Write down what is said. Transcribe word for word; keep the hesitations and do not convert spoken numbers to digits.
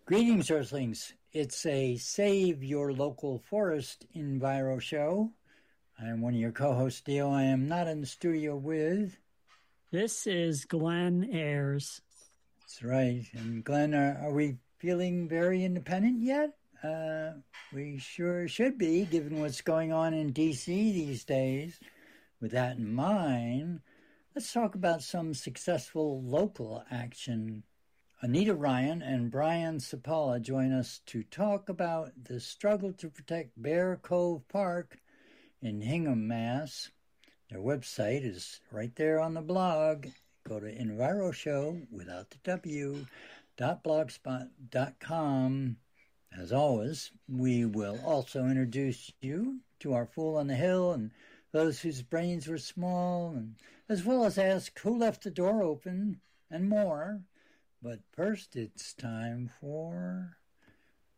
Greetings, Earthlings. It's a Save Your Local Forest Enviro show. I'm one of your co-hosts, Dale. I am not in the studio with... This is Glenn Ayers. That's right. And Glenn, are, are we feeling very independent yet? Uh, we sure should be, given what's going on in D C these days. With that in mind, let's talk about some successful local action. Anita Ryan and Brian Sapala join us to talk about the struggle to protect Bear Cove Park in Hingham, Mass. Their website is right there on the blog. Go to EnviroShow, without the W, dot blogspot dot com. As always, we will also introduce you to our Fool on the Hill and those whose brains were small, and as well as ask who left the door open and more. But first, it's time for...